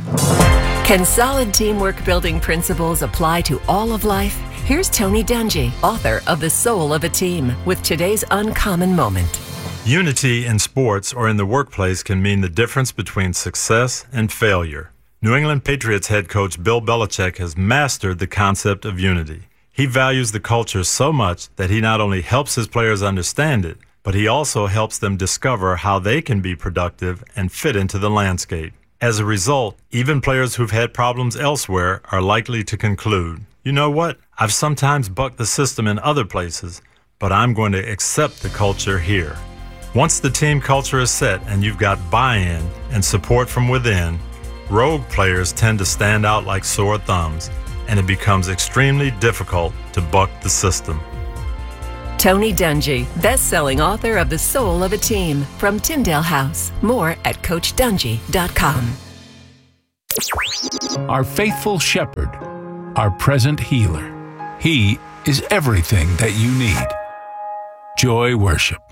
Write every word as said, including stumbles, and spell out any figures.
Can solid teamwork building principles apply to all of life? Here's Tony Dungy, author of The Soul of a Team, with today's uncommon moment. Unity in sports or in the workplace can mean the difference between success and failure. New England Patriots head coach Bill Belichick has mastered the concept of unity. He values the culture so much that he not only helps his players understand it, but he also helps them discover how they can be productive and fit into the landscape. As a result, even players who've had problems elsewhere are likely to conclude, you know what, I've sometimes bucked the system in other places, but I'm going to accept the culture here. Once the team culture is set and you've got buy-in and support from within, rogue players tend to stand out like sore thumbs, and it becomes extremely difficult to buck the system. Tony Dungy, best-selling author of The Soul of a Team, from Tyndale House. More at coach dungy dot com. Our faithful shepherd, our present healer. He is everything that you need. Joy Worship.